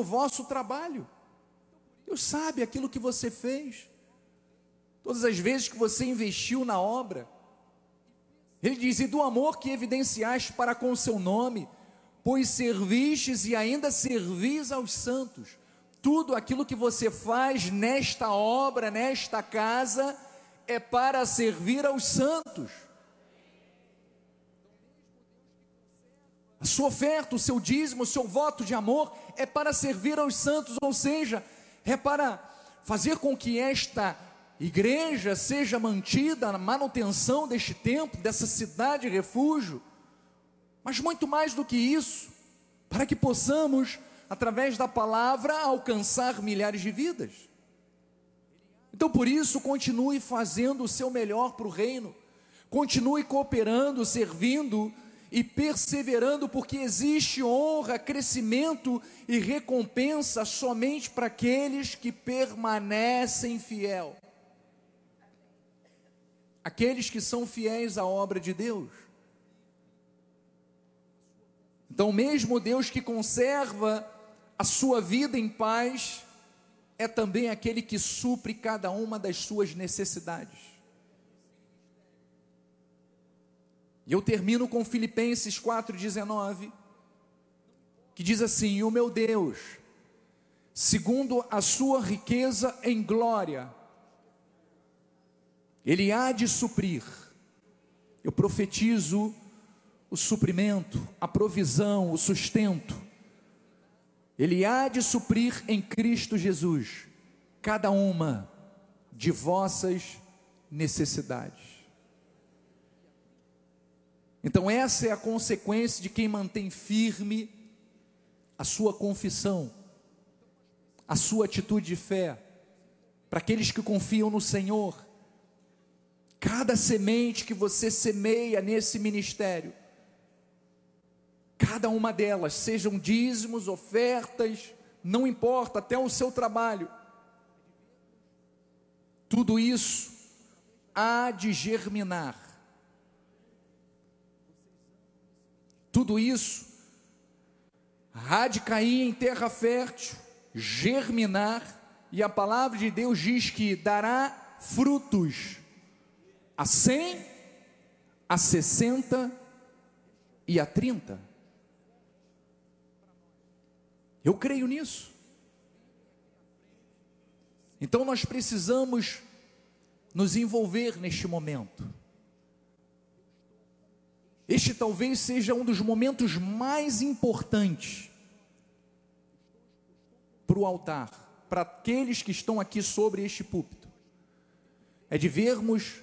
do vosso trabalho. Deus sabe aquilo que você fez, todas as vezes que você investiu na obra. Ele diz: e do amor que evidenciaste para com o seu nome, pois servistes e ainda servis aos santos. Tudo aquilo que você faz nesta obra, nesta casa, é para servir aos santos. A sua oferta, o seu dízimo, o seu voto de amor é para servir aos santos, ou seja, é para fazer com que esta igreja seja mantida na manutenção deste templo, dessa cidade refúgio, mas muito mais do que isso, para que possamos, através da palavra, alcançar milhares de vidas. Então, por isso, continue fazendo o seu melhor para o reino, continue cooperando, servindo e perseverando, porque existe honra, crescimento e recompensa somente para aqueles que permanecem fiel. Aqueles que são fiéis à obra de Deus. Então, o mesmo Deus que conserva a sua vida em paz, é também aquele que supre cada uma das suas necessidades. E eu termino com Filipenses 4,19, que diz assim: e o meu Deus, segundo a sua riqueza em glória, Ele há de suprir. Eu profetizo o suprimento, a provisão, o sustento. Ele há de suprir em Cristo Jesus cada uma de vossas necessidades. Então essa é a consequência de quem mantém firme a sua confissão, a sua atitude de fé. Para aqueles que confiam no Senhor, cada semente que você semeia nesse ministério, cada uma delas, sejam dízimos, ofertas, não importa, até o seu trabalho, tudo isso há de germinar. Tudo isso há de cair em terra fértil, germinar, e a palavra de Deus diz que dará frutos a 100, a 60 e a 30. Eu creio nisso. Então nós precisamos nos envolver neste momento. Este talvez seja um dos momentos mais importantes para o altar, para aqueles que estão aqui sobre este púlpito. É de vermos,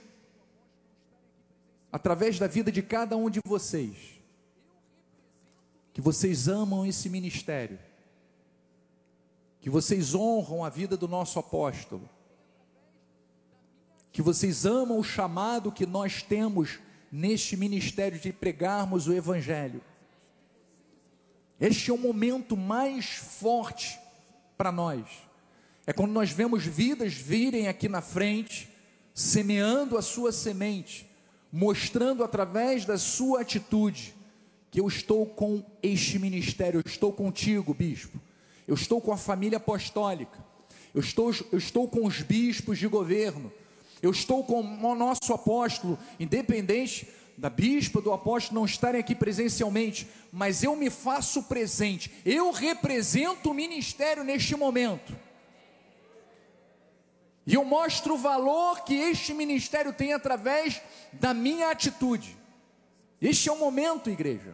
através da vida de cada um de vocês, que vocês amam esse ministério, que vocês honram a vida do nosso apóstolo, que vocês amam o chamado que nós temos neste ministério de pregarmos o Evangelho. Este é o momento mais forte para nós, é quando nós vemos vidas virem aqui na frente, semeando a sua semente, mostrando através da sua atitude, que eu estou com este ministério, eu estou contigo, bispo, eu estou com a família apostólica, eu estou com os bispos de governo, eu estou com o nosso apóstolo, independente da bispa, do apóstolo não estarem aqui presencialmente, mas eu me faço presente, eu represento o ministério neste momento, e eu mostro o valor que este ministério tem através da minha atitude. Este é o momento, igreja.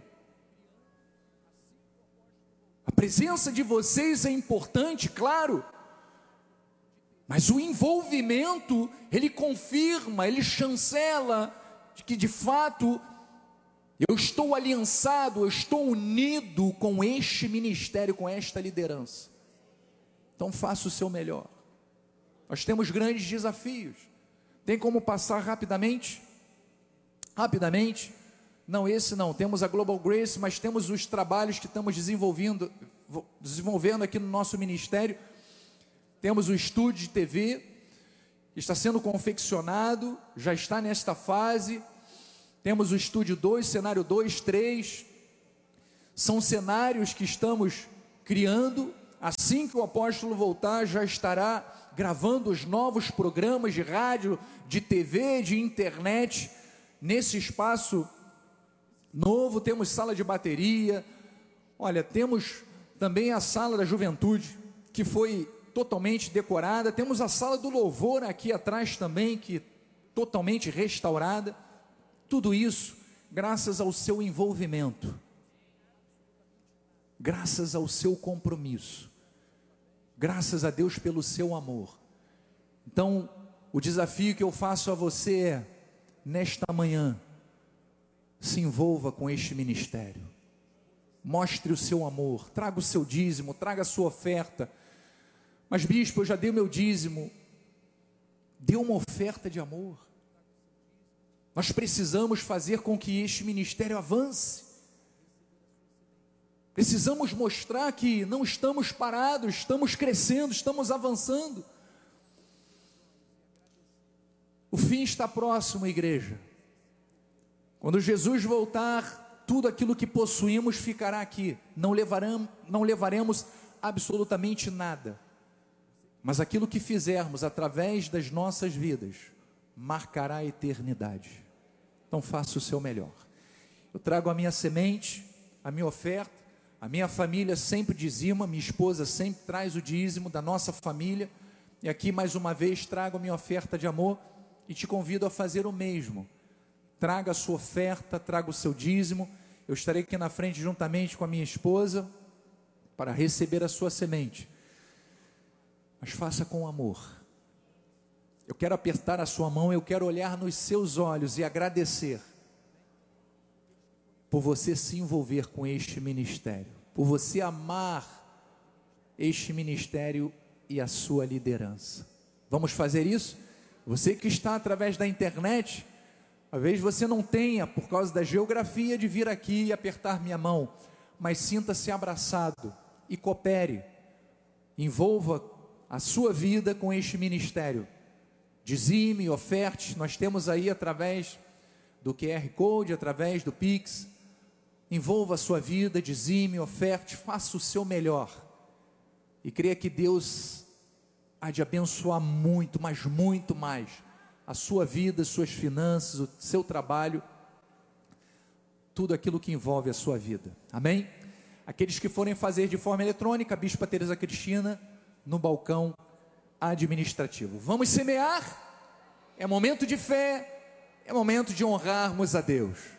A presença de vocês é importante, claro, mas o envolvimento, ele confirma, ele chancela de que de fato eu estou aliançado, eu estou unido com este ministério, com esta liderança. Então faça o seu melhor. Nós temos grandes desafios. Tem como passar rapidamente? Rapidamente? Não, esse não. Temos a Global Grace, mas temos os trabalhos que estamos desenvolvendo aqui no nosso ministério. Temos o estúdio de TV, está sendo confeccionado, já está nesta fase. Temos o estúdio 2, cenário 2, 3. São cenários que estamos criando. assim que o apóstolo voltar, já estará gravando os novos programas de rádio, de TV, de internet. Nesse espaço novo, temos sala de bateria. Olha, temos também a sala da juventude, que foi totalmente decorada. Temos a sala do louvor aqui atrás também, que totalmente restaurada. Tudo isso graças ao seu envolvimento, graças ao seu compromisso, graças a Deus pelo seu amor. Então, o desafio que eu faço a você é, nesta manhã, se envolva com este ministério, mostre o seu amor, traga o seu dízimo, traga a sua oferta. Mas bispo, eu já dei o meu dízimo. Dê uma oferta de amor. Nós precisamos fazer com que este ministério avance. Precisamos mostrar que não estamos parados, estamos crescendo, estamos avançando. O fim está próximo, igreja. Quando Jesus voltar, tudo aquilo que possuímos ficará aqui. Não levaremos absolutamente nada. Mas aquilo que fizermos através das nossas vidas marcará a eternidade. Então faça o seu melhor. Eu trago a minha semente, a minha oferta. A minha família sempre dizima, minha esposa sempre traz o dízimo da nossa família. E aqui mais uma vez trago a minha oferta de amor e te convido a fazer o mesmo. Traga a sua oferta, traga o seu dízimo. Eu estarei aqui na frente juntamente com a minha esposa para receber a sua semente. Mas faça com amor. Eu quero apertar a sua mão, eu quero olhar nos seus olhos e agradecer por você se envolver com este ministério, por você amar este ministério e a sua liderança. Vamos fazer isso? Você que está através da internet, talvez você não tenha, por causa da geografia, de vir aqui e apertar minha mão, mas sinta-se abraçado e coopere, envolva a sua vida com este ministério. Dizime, oferte, nós temos aí através do QR Code, através do Pix. Envolva a sua vida, dizime, oferte, faça o seu melhor. E creia que Deus há de abençoar muito, mas muito mais, a sua vida, suas finanças, o seu trabalho, tudo aquilo que envolve a sua vida. Amém? Aqueles que forem fazer de forma eletrônica, a Bispa Teresa Cristina, no balcão administrativo. Vamos semear? É momento de fé, é momento de honrarmos a Deus.